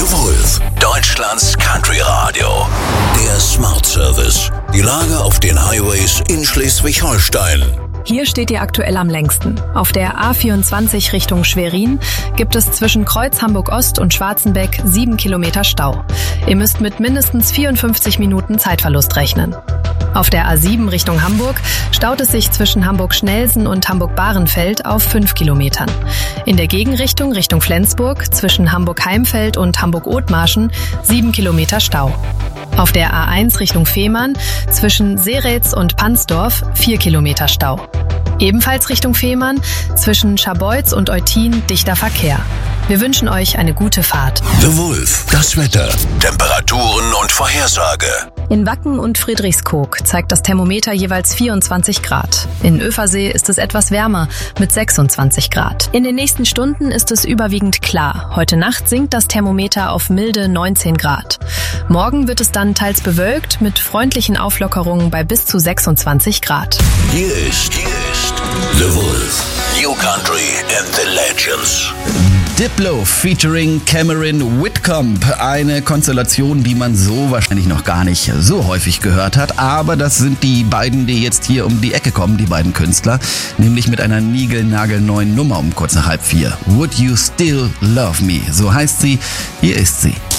The Wolf, Deutschlands Country Radio. Der Smart Service. Die Lage auf den Highways in Schleswig-Holstein. Hier steht ihr aktuell am längsten. Auf der A24 Richtung Schwerin gibt es zwischen Kreuz Hamburg-Ost und Schwarzenbeck 7 Kilometer Stau. Ihr müsst mit mindestens 54 Minuten Zeitverlust rechnen. Auf der A7 Richtung Hamburg staut es sich zwischen Hamburg-Schnelsen und Hamburg-Bahrenfeld auf 5 Kilometern. In der Gegenrichtung Richtung Flensburg zwischen Hamburg-Heimfeld und Hamburg-Othmarschen 7 Kilometer Stau. Auf der A1 Richtung Fehmarn zwischen Seretz und Pansdorf 4 Kilometer Stau. Ebenfalls Richtung Fehmarn zwischen Scharbeutz und Eutin dichter Verkehr. Wir wünschen euch eine gute Fahrt. The Wolf, das Wetter, Temperaturen und Vorhersage. In Wacken und Friedrichskoog zeigt das Thermometer jeweils 24 Grad. In Översee ist es etwas wärmer mit 26 Grad. In den nächsten Stunden ist es überwiegend klar. Heute Nacht sinkt das Thermometer auf milde 19 Grad. Morgen wird es dann teils bewölkt mit freundlichen Auflockerungen bei bis zu 26 Grad. Hier ist The Wolf. New Country and the Legends. Diplo featuring Cameron Whitcomb. Eine Konstellation, die man so wahrscheinlich noch gar nicht so häufig gehört hat. Aber das sind die beiden, die jetzt hier um die Ecke kommen, die beiden Künstler. Nämlich mit einer niegelnagelneuen Nummer um kurz nach 3:30. Would You Still Love Me? So heißt sie. Hier ist sie.